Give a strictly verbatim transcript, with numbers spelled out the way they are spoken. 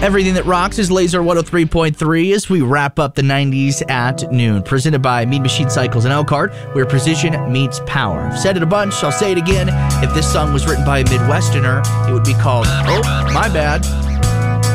Everything that rocks is Laser one oh three point three as we wrap up the nineties at noon. Presented by Mean Machine Cycles and Elkhart, where precision meets power. I've said it a bunch, I'll say it again. If this song was written by a Midwesterner, it would be called Oh, My Bad.